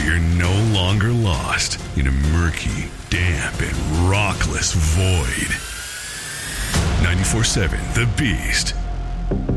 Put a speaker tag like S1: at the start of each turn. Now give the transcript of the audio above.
S1: you're no longer lost in a murky, damp, and rockless void. 94.7 The Beast.